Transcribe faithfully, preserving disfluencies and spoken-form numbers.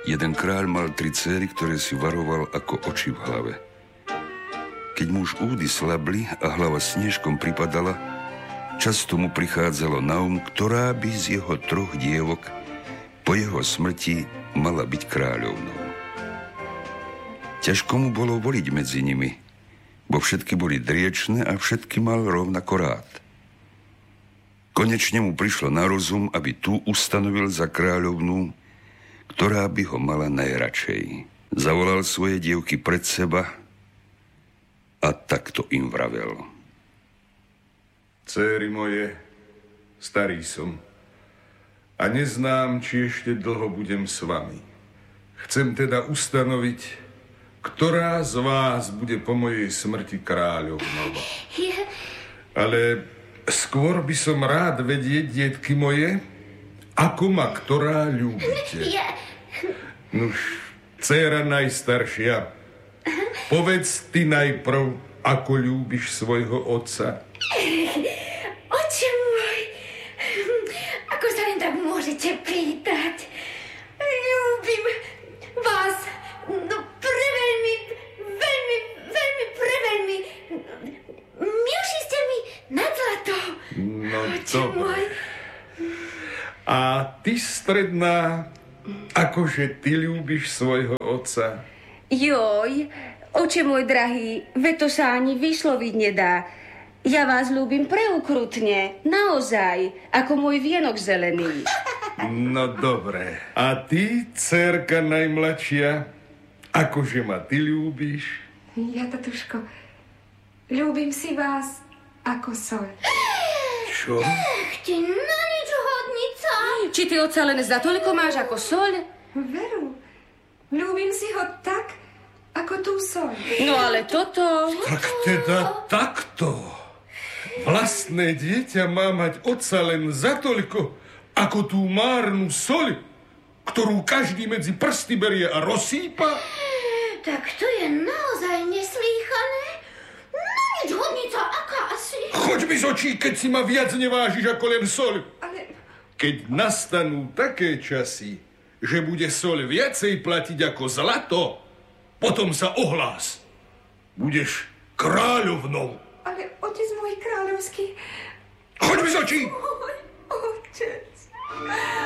Jeden kráľ mal tri céry, ktoré si varoval ako oči v hlave. Keď mu už údy slabli a hlava snežkom pripadala, často mu prichádzalo na um, ktorá by z jeho troch dievok po jeho smrti mala byť kráľovnou. Ťažko mu bolo voliť medzi nimi, bo všetky boli driečne a všetky mal rovnako rád. Konečne mu prišlo na rozum, aby tu ustanovil za kráľovnú, ktorá by ho mala najradšej. Zavolal svoje dievky pred seba a takto im vravel. Céry moje, starý som a neznám, či ešte dlho budem s vami. Chcem teda ustanoviť, ktorá z vás bude po mojej smrti kráľovnou. Ale skôr by som rád vedieť, dietky moje, ako ma ktorá ľúbite. Nuž, dcéra najstaršia, povedz ty najprv, ako ľúbiš svojho otca. Oče môj, ako sa len tak môžete pýtať? Ľúbim vás, no preveľmi, veľmi, veľmi, preveľmi. Milší ste mi nad zlato. No oče dobre. môj. A ty, stredná, akože ty ľúbiš svojho otca? Joj, oče môj drahý, veď to sa ani vysloviť nedá. Ja vás ľúbim preukrutne, naozaj, ako môj vienok zelený. No dobre. A ty, dcérka najmladšia, akože ma ty ľúbiš? Ja, tatuško, ľúbim si vás ako soľ. Čo? Ty na nič hodnica. Či ty oca len za toľko máš ako soľ? Veru, ľúbim si ho tak, ako tú soľ. No ale toto... Tak teda takto. Vlastné dieťa má mať otca len za toľko, ako tú márnu soľ, ktorú každý medzi prsty berie a rozsýpa? Tak to je naozaj neslýchané. Na nič hodnica, aká asi. Choď mi z očí, keď si ma viac nevážiš ako len soľ. Ale Keď nastanú také časy, že bude soľ viacej platiť ako zlato, potom sa ohlás. Budeš kráľovnou. ale otec môj kráľovský... Choď mi z očí! Oj, otec...